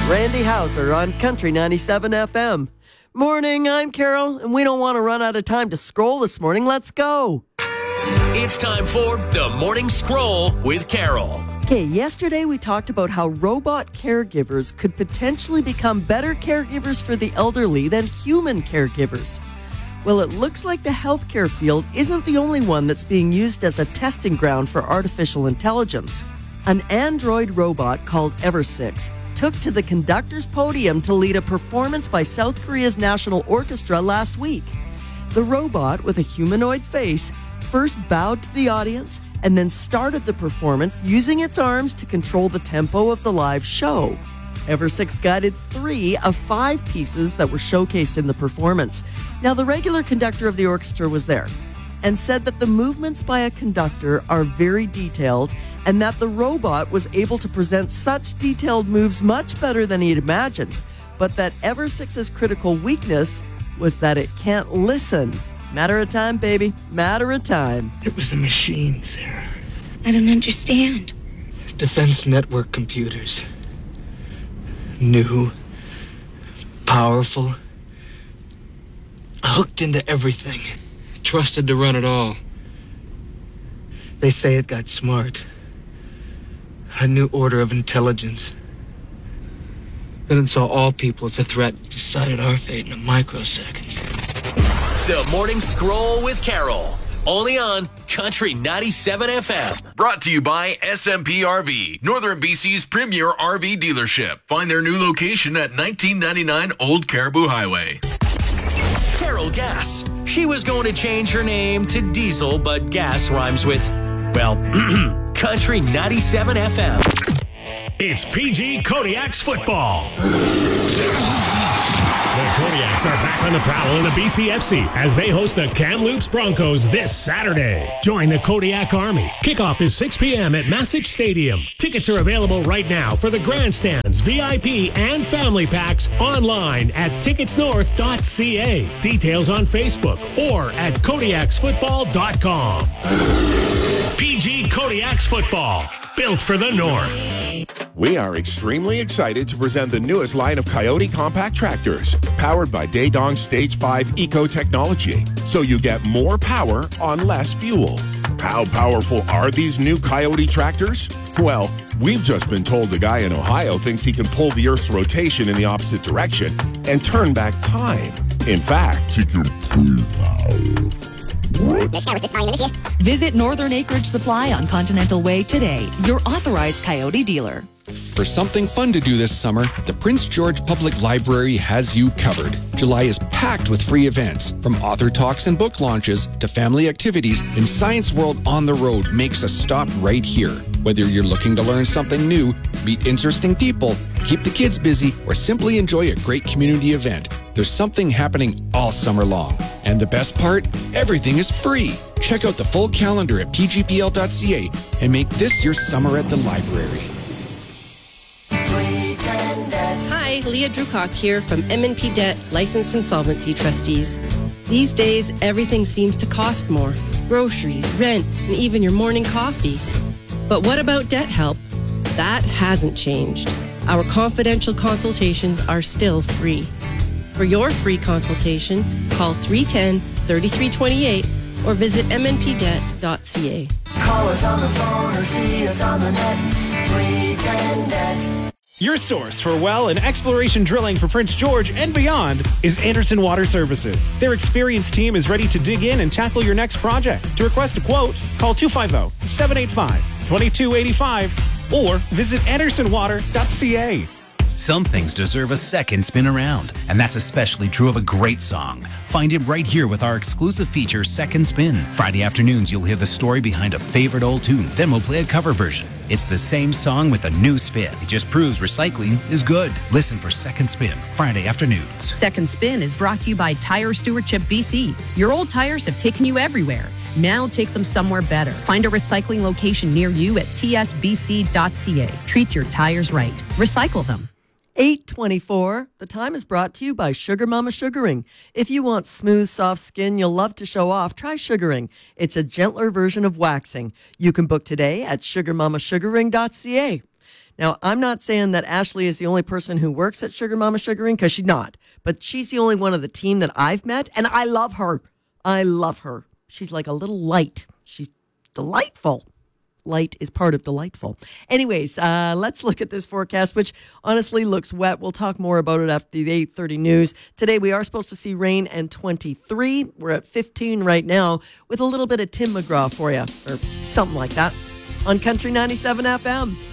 Randy Hauser on Country 97 FM. Morning, I'm Carol, and we don't want to run out of time to scroll this morning. Let's go. It's time for the Morning Scroll with Carol. Okay, yesterday we talked about how robot caregivers could potentially become better caregivers for the elderly than human caregivers. Well, it looks like the healthcare field isn't the only one that's being used as a testing ground for artificial intelligence. An android robot called Ever6 took to the conductor's podium to lead a performance by South Korea's National Orchestra last week. The robot, with a humanoid face, first bowed to the audience and then started the performance using its arms to control the tempo of the live show. Ever6 guided 3 of 5 pieces that were showcased in the performance. Now, the regular conductor of the orchestra was there and said that the movements by a conductor are very detailed and that the robot was able to present such detailed moves much better than he'd imagined, but that Ever6's critical weakness was that it can't listen. Matter of time, baby. Matter of time. It was a machine, Sarah. I don't understand. Defense network computers. New, powerful, hooked into everything, trusted to run it all. They say it got smart. A new order of intelligence. Then it saw all people as a threat, decided our fate in a microsecond. The Morning Scroll with Carol. Only on Country 97 FM. Brought to you by SMP RV, Northern BC's premier RV dealership. Find their new location at 1999 Old Caribou Highway. Carol Gass. She was going to change her name to Diesel, but gas rhymes with, well, Country 97 FM. It's PG Kodiak's football. The Kodiaks are back on the prowl in the BCFC as they host the Kamloops Broncos this Saturday. Join the Kodiak Army. Kickoff is 6 p.m. at Massich Stadium. Tickets are available right now for the grandstands, VIP, and family packs online at ticketsnorth.ca. Details on Facebook or at kodiaksfootball.com. PG Kodiak's football, built for the North. We are extremely excited to present the newest line of Coyote compact tractors, powered by Daedong Stage 5 Eco technology, so you get more power on less fuel. How powerful are these new Coyote tractors? Well, we've just been told the guy in Ohio thinks he can pull the Earth's rotation in the opposite direction and turn back time. In fact, he can pull power. Visit Northern Acreage Supply on Continental Way today, your authorized Coyote dealer. For something fun to do this summer, the Prince George Public Library has you covered. July is packed with free events, from author talks and book launches to family activities, and Science World on the Road makes a stop right here. Whether you're looking to learn something new, meet interesting people, keep the kids busy, or simply enjoy a great community event, there's something happening all summer long. And the best part? Everything is free. Check out the full calendar at pgpl.ca and make this your summer at the library. Hi, Leah Drucock here from M&P Debt Licensed Insolvency Trustees. These days, everything seems to cost more. Groceries, rent, and even your morning coffee. But what about debt help? That hasn't changed. Our confidential consultations are still free. For your free consultation, call 310-3328 or visit mnpdebt.ca. Call us on the phone or see us on the net. 310-NET. Your source for well and exploration drilling for Prince George and beyond is Anderson Water Services. Their experienced team is ready to dig in and tackle your next project. To request a quote, call 250-785-2285 or visit andersonwater.ca. Some things deserve a second spin around, and that's especially true of a great song. Find it right here with our exclusive feature, Second Spin. Friday afternoons, you'll hear the story behind a favorite old tune. Then we'll play a cover version. It's the same song with a new spin. It just proves recycling is good. Listen for Second Spin, Friday afternoons. Second Spin is brought to you by Tire Stewardship BC. Your old tires have taken you everywhere. Now take them somewhere better. Find a recycling location near you at tsbc.ca. Treat your tires right. Recycle them. 8:24. The time is brought to you by Sugar Mama Sugaring. If you want smooth, soft skin you'll love to show off, try sugaring. It's a gentler version of waxing. You can book today at sugarmamasugaring.ca. Now, I'm not saying that Ashley is the only person who works at Sugar Mama Sugaring, because she's not. But she's the only one of the team that I've met, and I love her. I love her. She's like a little light. She's delightful. Light is part of delightful. Anyways, let's look at this forecast, which honestly looks wet. We'll talk more about it after the 8:30 news. Today, we are supposed to see rain and 23. We're at 15 right now with a little bit of Tim McGraw for you, or something like that, on Country 97 FM.